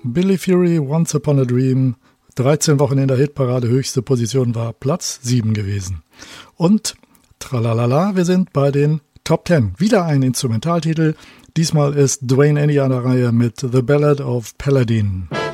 Billy Fury, Once Upon a Dream, 13 Wochen in der Hitparade, höchste Position war Platz 7 gewesen. Und tralalala, wir sind bei den Top 10. Wieder ein Instrumentaltitel. Diesmal ist Duane Eddy an der Reihe mit The Ballad of Paladin.